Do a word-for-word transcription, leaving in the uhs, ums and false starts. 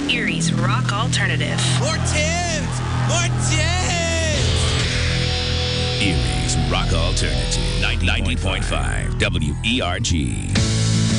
Erie's Rock Alternative. More tunes! More tunes! Erie's Rock Alternative. ninety point five W E R G.